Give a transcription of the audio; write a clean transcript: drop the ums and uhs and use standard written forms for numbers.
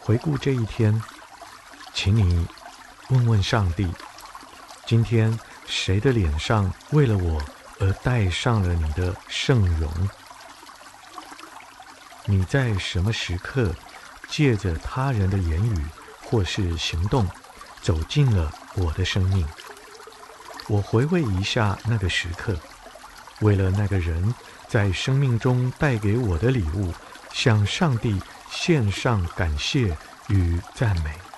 回顾这一天，请你问问上帝，今天谁的脸上为了我而带上了你的圣容？你在什么时刻借着他人的言语或是行动走进了我的生命？我回味一下那个时刻，为了那个人在生命中带给我的礼物，向上帝献上感谢与赞美。